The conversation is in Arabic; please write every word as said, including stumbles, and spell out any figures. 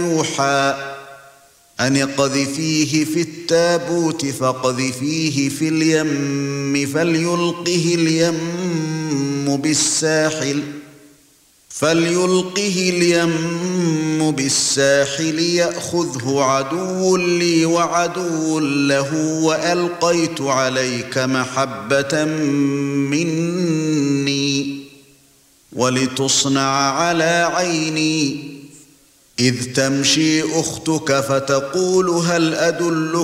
يوحى أن اقذفيه في التابوت فاقذفيه في اليم فليلقه اليم بالساحل فليلقه اليم بالساحل يأخذه عدو لي وعدو له وألقيت عليك محبة مني ولتصنع على عيني إذ تمشي أختك فتقول هل أدلك